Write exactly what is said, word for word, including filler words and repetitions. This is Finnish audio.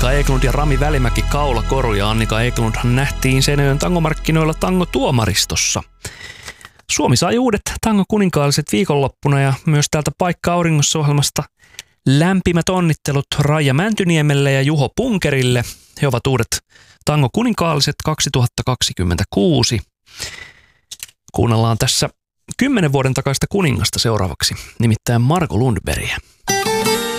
Annika Eklund ja Rami Välimäki kaulakoru, ja Annika Eklundhan nähtiin Seinäjoen tangomarkkinoilla tangotuomaristossa. Suomi sai uudet tango-kuninkaalliset viikonloppuna, ja myös täältä Paikka auringossa -ohjelmasta lämpimät onnittelut Raija Mäntyniemelle ja Juho Punkerille. He ovat uudet tango-kuninkaalliset kaksituhattakaksikymmentäkuusi. Kuunnellaan tässä kymmenen vuoden takaista kuningasta seuraavaksi, nimittäin Marko Lundbergia.